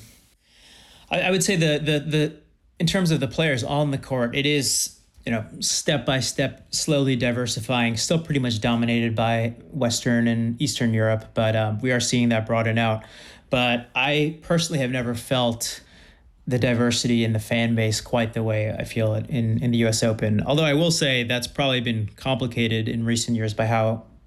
I, I would say the the the in terms of the players on the court, it is, you know, step by step, slowly diversifying, still pretty much dominated by Western and Eastern Europe, but um, we are seeing that broaden out. But I personally have never felt the diversity in the fan base quite the way I feel it in, in the U S Open. Although I will say that's probably been complicated in recent years by how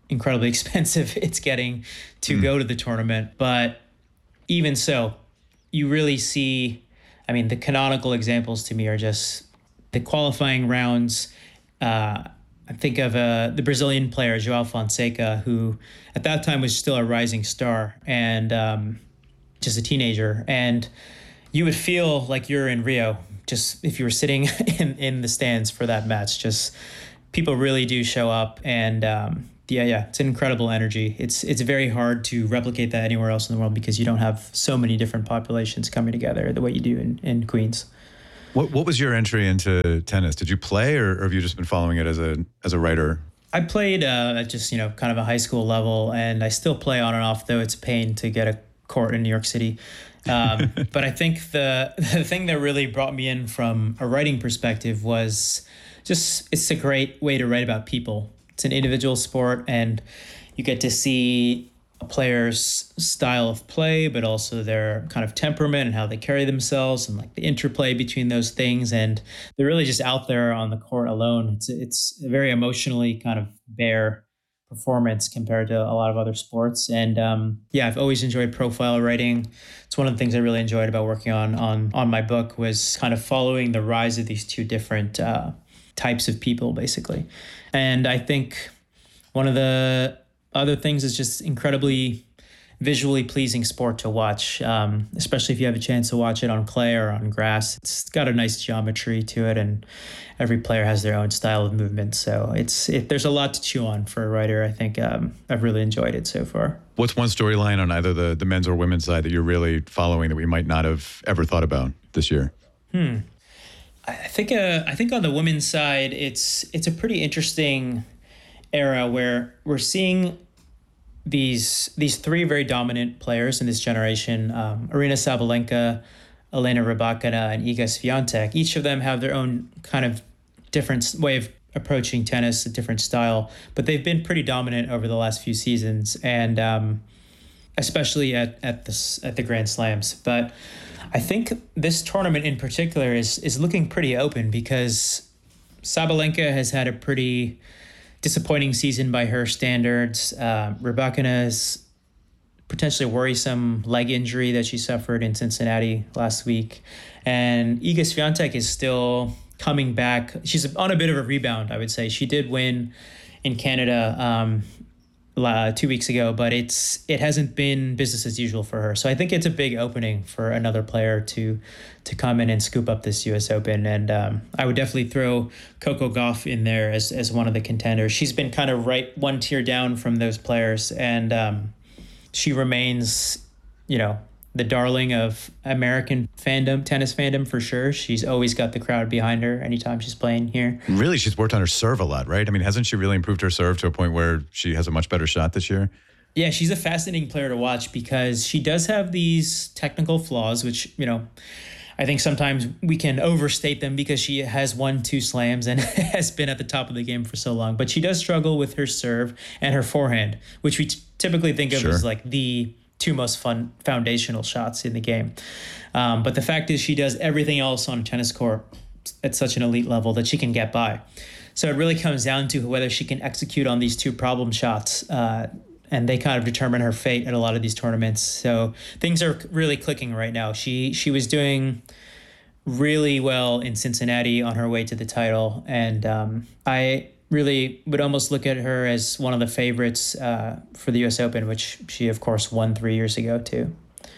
incredibly expensive it's getting to Mm. go to the tournament. But even so, you really see, I mean, the canonical examples to me are just the qualifying rounds. Uh, I think of uh, the Brazilian player, João Fonseca, who at that time was still a rising star and um, just a teenager. And you would feel like you're in Rio, just if you were sitting in, in the stands for that match. Just people really do show up. And um, yeah, yeah, it's an incredible energy. It's it's very hard to replicate that anywhere else in the world because you don't have so many different populations coming together the way you do in, in Queens. What what was your entry into tennis? Did you play, or, or have you just been following it as a as a writer? I played uh, at just, you know, kind of a high school level, and I still play on and off, though it's a pain to get a court in New York City. Um, but I think the the thing that really brought me in from a writing perspective was just, it's a great way to write about people. It's an individual sport, and you get to see a player's style of play, but also their kind of temperament and how they carry themselves and like the interplay between those things. And they're really just out there on the court alone. It's it's a very emotionally kind of bare performance compared to a lot of other sports. And um, yeah, I've always enjoyed profile writing. It's one of the things I really enjoyed about working on on on my book was kind of following the rise of these two different uh, types of people, basically. And I think one of the other things is just incredibly visually pleasing sport to watch, um, especially if you have a chance to watch it on clay or on grass. It's got a nice geometry to it, and every player has their own style of movement. So it's it, there's a lot to chew on for a writer. I think um, I've really enjoyed it so far. What's one storyline on either the, the men's or women's side that you're really following that we might not have ever thought about this year? Hmm. I think uh, I think on the women's side, it's it's a pretty interesting era where we're seeing these these three very dominant players in this generation, um, Aryna Sabalenka, Elena Rybakina, and Iga Swiatek. Each of them have their own kind of different way of approaching tennis, a different style, but they've been pretty dominant over the last few seasons, and um, especially at at the at the Grand Slams. But I think this tournament in particular is is looking pretty open because Sabalenka has had a pretty disappointing season by her standards. Uh, Rybakina's potentially worrisome leg injury that she suffered in Cincinnati last week. And Iga Swiatek is still coming back. She's on a bit of a rebound, I would say. She did win in Canada um, uh, two weeks ago, but it's it hasn't been business as usual for her. So I think it's a big opening for another player to to come in and scoop up this U S Open. And um, I would definitely throw Coco Gauff in there as, as one of the contenders. She's been kind of right one tier down from those players, and um, she remains, you know, the darling of American fandom, tennis fandom for sure. She's always got the crowd behind her anytime she's playing here. Really, she's worked on her serve a lot, right? I mean, hasn't she really improved her serve to a point where she has a much better shot this year? Yeah, she's a fascinating player to watch because she does have these technical flaws, which, you know, I think sometimes we can overstate them because she has won two slams and has been at the top of the game for so long. But she does struggle with her serve and her forehand, which we t- typically think of Sure. as like the two most fun foundational shots in the game. Um, but the fact is she does everything else on a tennis court at such an elite level that she can get by. So it really comes down to whether she can execute on these two problem shots, uh, and they kind of determine her fate at a lot of these tournaments. So things are really clicking right now. She she was doing really well in Cincinnati on her way to the title, and um, I really would almost look at her as one of the favorites uh, for the U S Open, which she, of course, won three years ago, too.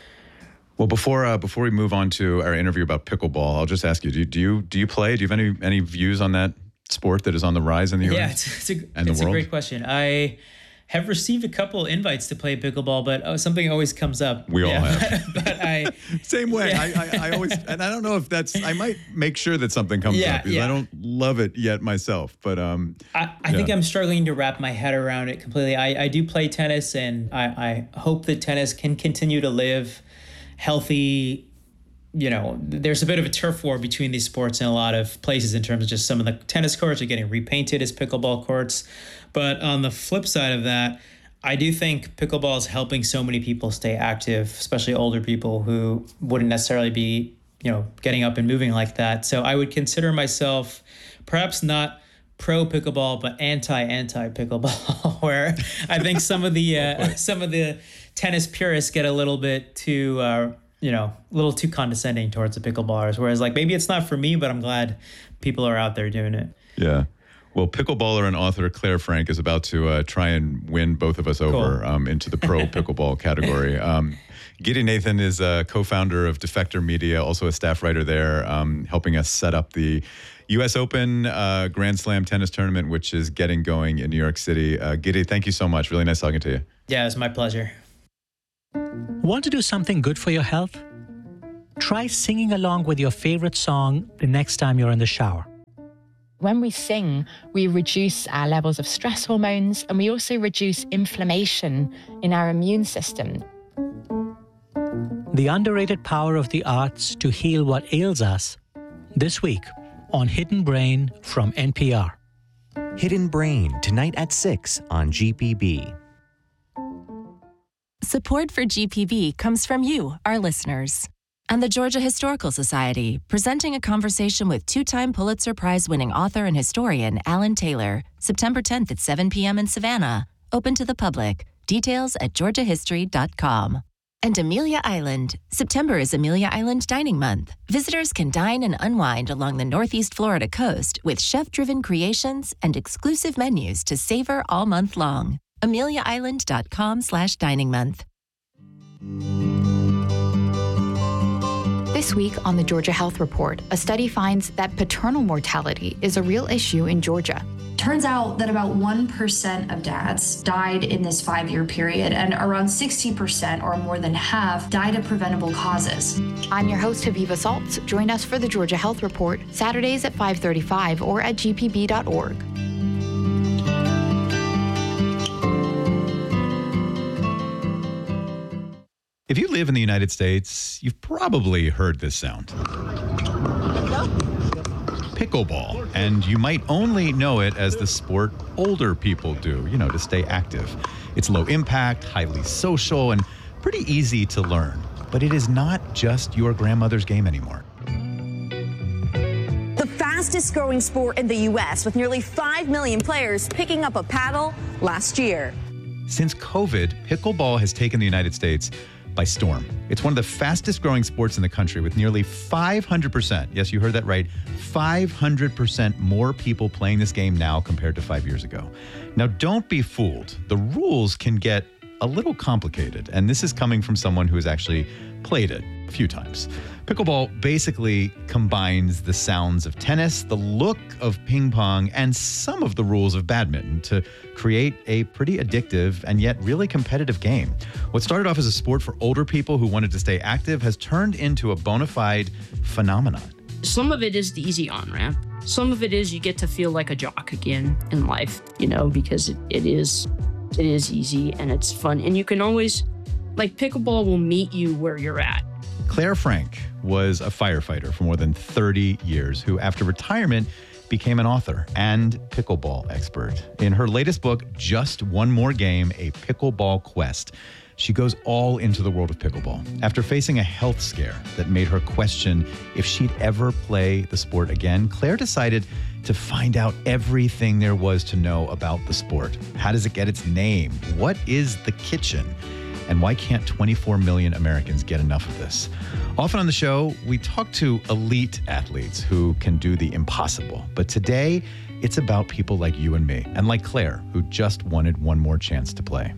Well, before uh, before we move on to our interview about pickleball, I'll just ask you: Do you do you, do you play? Do you have any any views on that sport that is on the rise in the U S Yeah, it's, it's, a, and the it's a world? great question. I have received a couple invites to play pickleball, but oh, something always comes up. We all Yeah. have. but I Same way. Yeah. I, I, I always, and I don't know if that's. I might make sure that something comes Yeah, up because yeah. I don't love it yet myself. But um, I, I think yeah. I'm struggling to wrap my head around it completely. I, I do play tennis, and I, I hope that tennis can continue to live healthy. You know, there's a bit of a turf war between these sports in a lot of places in terms of just some of the tennis courts are getting repainted as pickleball courts. But on the flip side of that, I do think pickleball is helping so many people stay active, especially older people who wouldn't necessarily be, you know, getting up and moving like that. So I would consider myself perhaps not pro pickleball but anti anti pickleball, where I think some of the uh, some of the tennis purists get a little bit too uh, you know a little too condescending towards the pickleballers. Whereas like maybe it's not for me, but I'm glad people are out there doing it. Yeah. Well, pickleballer and author Claire Frank is about to uh, try and win both of us over cool. um, into the pro pickleball category. Um, Giddy Nathan is a co-founder of Defector Media, also a staff writer there, um, helping us set up the U S Open uh, Grand Slam tennis tournament, which is getting going in New York City. Uh, Giddy, thank you so much. Really nice talking to you. Yeah, it's my pleasure. Want to do something good for your health? Try singing along with your favorite song the next time you're in the shower. When we sing, we reduce our levels of stress hormones, and we also reduce inflammation in our immune system. The underrated power of the arts to heal what ails us, this week on Hidden Brain from N P R. Hidden Brain, tonight at six on G P B. Support for G P B comes from you, our listeners. And the Georgia Historical Society, presenting a conversation with two-time Pulitzer Prize-winning author and historian Alan Taylor, September tenth at seven p.m. in Savannah. Open to the public. Details at georgia history dot com. And Amelia Island. September is Amelia Island Dining Month. Visitors can dine and unwind along the Northeast Florida coast with chef-driven creations and exclusive menus to savor all month long. amelia island dot com slash dining month. This week on the Georgia Health Report, a study finds that paternal mortality is a real issue in Georgia. Turns out that about one percent of dads died in this five-year period, and around sixty percent, or more than half, died of preventable causes. I'm your host, Haviva Saltz. Join us for the Georgia Health Report, Saturdays at five thirty-five or at g p b dot org. If you live in the United States, you've probably heard this sound. Pickleball. And you might only know it as the sport older people do, you know, to stay active. It's low impact, highly social, and pretty easy to learn. But it is not just your grandmother's game anymore. The fastest growing sport in the U S, with nearly five million players picking up a paddle last year. Since COVID, pickleball has taken the United States by storm. It's one of the fastest growing sports in the country, with nearly five hundred percent, yes, you heard that right, five hundred percent more people playing this game now compared to five years ago. Now, don't be fooled. The rules can get a little complicated, and this is coming from someone who has actually played it a few times. Pickleball basically combines the sounds of tennis, the look of ping pong, and some of the rules of badminton to create a pretty addictive and yet really competitive game. What started off as a sport for older people who wanted to stay active has turned into a bona fide phenomenon. Some of it is the easy on-ramp. Some of it is you get to feel like a jock again in life, you know, because it, it is it is easy and it's fun. And you can always, like, pickleball will meet you where you're at. Claire Frank was a firefighter for more than thirty years who, after retirement, became an author and pickleball expert. In her latest book, Just One More Game, A Pickleball Quest, she goes all into the world of pickleball. After facing a health scare that made her question if she'd ever play the sport again, Claire decided to find out everything there was to know about the sport. How does it get its name? What is the kitchen? And why can't twenty-four million Americans get enough of this? Often on the show, we talk to elite athletes who can do the impossible. But today, it's about people like you and me, and like Claire, who just wanted one more chance to play.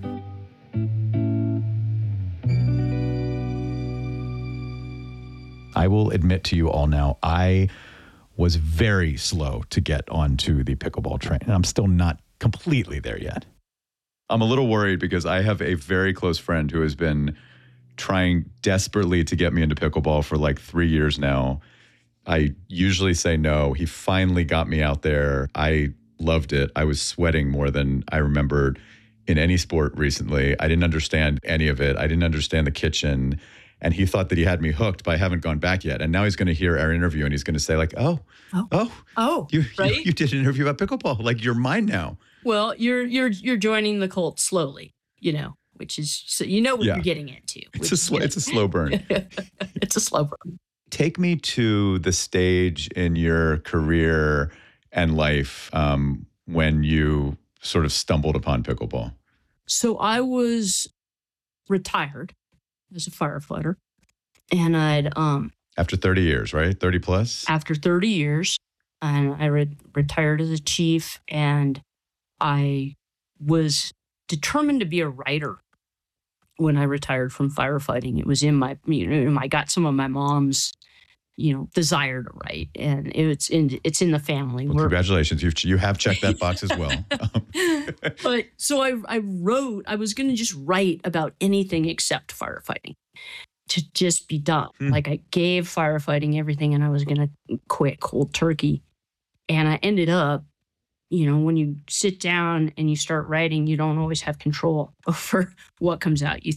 I will admit to you all now, I was very slow to get onto the pickleball train, and I'm still not completely there yet. I'm a little worried because I have a very close friend who has been trying desperately to get me into pickleball for like three years now. I usually say no. He finally got me out there. I loved it. I was sweating more than I remembered in any sport recently. I didn't understand any of it. I didn't understand the kitchen. And he thought that he had me hooked, but I haven't gone back yet. And now he's going to hear our interview and he's going to say like, oh, oh, oh, oh you, right? you, you did an interview about pickleball. Like, you're mine now. Well, you're you're you're joining the cult slowly, you know, which is, so you know what yeah. you're getting into. It's a sl- it's a slow burn. It's a slow burn. Take me to the stage in your career and life um, when you sort of stumbled upon pickleball? So I was retired as a firefighter, and I'd um After thirty years, right? thirty plus? after thirty years, and I re- retired as a chief, and I was determined to be a writer when I retired from firefighting. It was in my, you know, I got some of my mom's, you know, desire to write, and it's in it's in the family. Well, We're- congratulations. You've, you have checked that box as well. but so I, I wrote, I was going to just write about anything except firefighting to just be done. Hmm. Like I gave firefighting everything and I was going to quit cold turkey. And I ended up, you know, when you sit down and you start writing, you don't always have control over what comes out. You